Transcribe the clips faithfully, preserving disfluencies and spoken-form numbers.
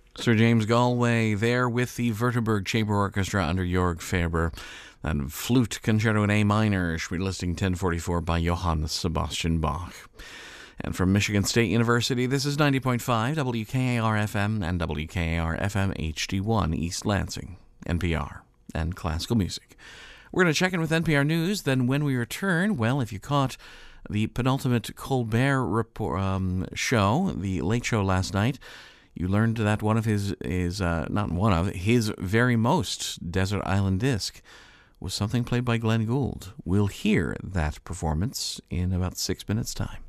Sir James Galway there with the Württemberg Chamber Orchestra under Jörg Faber. And Flute Concerto in A minor, Schmidt Listing ten forty-four by Johann Sebastian Bach. And from Michigan State University, this is ninety point five W K A R F M and W K A R F M H D one East Lansing, N P R, and classical music. We're going to check in with N P R News. Then when we return, well, if you caught the penultimate Colbert report, um, show, the Late Show last night, you learned that one of his, is uh, not one of, his very most Desert Island Disc was something played by Glenn Gould. We'll hear that performance in about six minutes' time.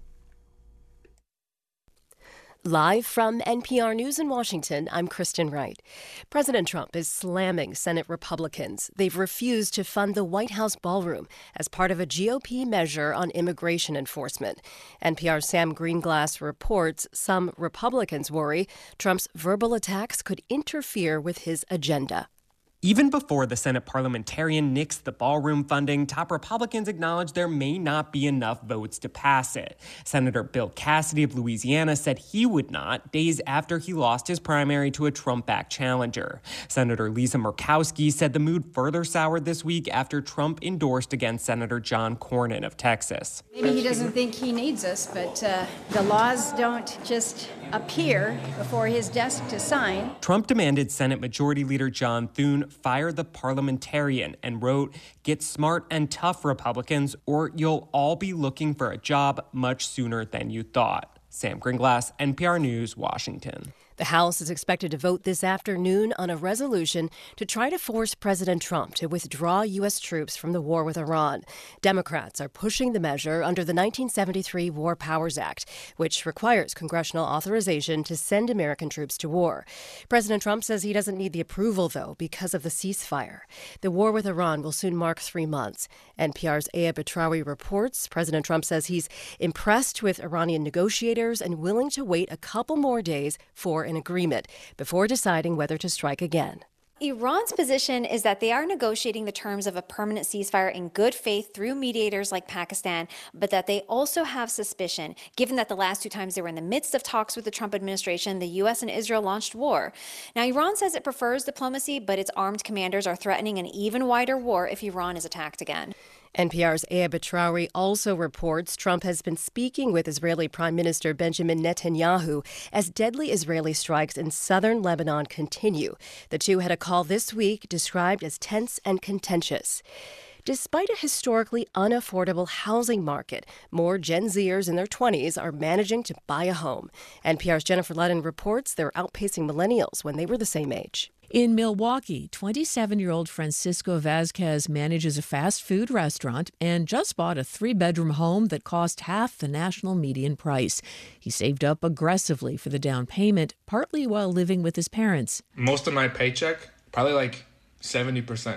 Live from N P R News in Washington, I'm Kristen Wright. President Trump is slamming Senate Republicans. They've refused to fund the White House ballroom as part of a G O P measure on immigration enforcement. N P R's Sam Greenglass reports some Republicans worry Trump's verbal attacks could interfere with his agenda. Even before the Senate parliamentarian nixed the ballroom funding, top Republicans acknowledged there may not be enough votes to pass it. Senator Bill Cassidy of Louisiana said he would not, days after he lost his primary to a Trump-backed challenger. Senator Lisa Murkowski said the mood further soured this week after Trump endorsed against Senator John Cornyn of Texas. Maybe he doesn't think he needs us, but uh, the laws don't just appear before his desk to sign. Trump demanded Senate Majority Leader John Thune fire the parliamentarian and wrote, "Get smart and tough, Republicans, or you'll all be looking for a job much sooner than you thought." Sam Greenglass, N P R News, Washington. The House is expected to vote this afternoon on a resolution to try to force President Trump to withdraw U S troops from the war with Iran. Democrats are pushing the measure under the nineteen seventy-three War Powers Act, which requires congressional authorization to send American troops to war. President Trump says he doesn't need the approval, though, because of the ceasefire. The war with Iran will soon mark three months. N P R's Aya Betrawi reports President Trump says he's impressed with Iranian negotiators and willing to wait a couple more days for an agreement before deciding whether to strike again. Iran's position is that they are negotiating the terms of a permanent ceasefire in good faith through mediators like Pakistan, but that they also have suspicion, given that the last two times they were in the midst of talks with the Trump administration, the U S and Israel launched war. Now, Iran says it prefers diplomacy, but its armed commanders are threatening an even wider war if Iran is attacked again. N P R's Aya Betrawi also reports Trump has been speaking with Israeli Prime Minister Benjamin Netanyahu as deadly Israeli strikes in southern Lebanon continue. The two had a call this week described as tense and contentious. Despite a historically unaffordable housing market, more Gen Zers in their twenties are managing to buy a home. N P R's Jennifer Ludden reports they're outpacing millennials when they were the same age. In Milwaukee, twenty-seven-year-old Francisco Vasquez manages a fast food restaurant and just bought a three-bedroom home that cost half the national median price. He saved up aggressively for the down payment, partly while living with his parents. Most of my paycheck, probably like seventy percent,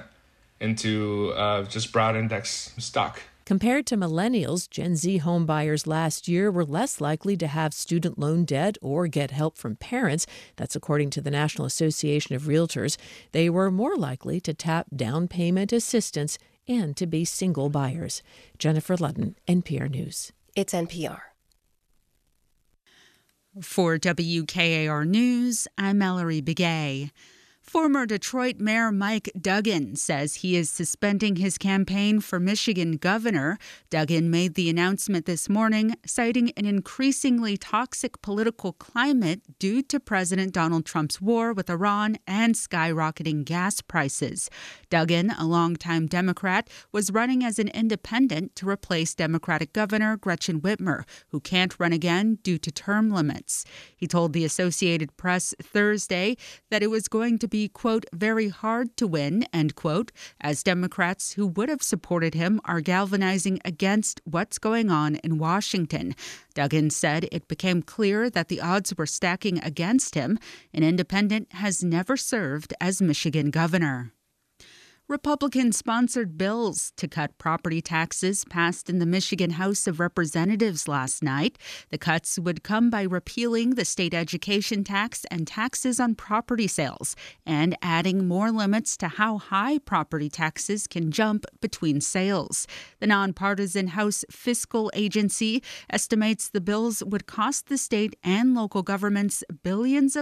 into uh, just broad index stock. Compared to millennials, Gen Z home buyers last year were less likely to have student loan debt or get help from parents. That's according to the National Association of Realtors. They were more likely to tap down payment assistance and to be single buyers. Jennifer Ludden, N P R News. It's N P R. For W K A R News, I'm Mallory Begay. Former Detroit Mayor Mike Duggan says he is suspending his campaign for Michigan governor. Duggan made the announcement this morning, citing an increasingly toxic political climate due to President Donald Trump's war with Iran and skyrocketing gas prices. Duggan, a longtime Democrat, was running as an independent to replace Democratic Governor Gretchen Whitmer, who can't run again due to term limits. He told the Associated Press Thursday that it was going to be, quote, very hard to win, end quote, as Democrats who would have supported him are galvanizing against what's going on in Washington. Duggan said it became clear that the odds were stacking against him. An independent has never served as Michigan governor. Republican-sponsored bills to cut property taxes passed in the Michigan House of Representatives last night. The cuts would come by repealing the state education tax and taxes on property sales and adding more limits to how high property taxes can jump between sales. The nonpartisan House Fiscal Agency estimates the bills would cost the state and local governments billions of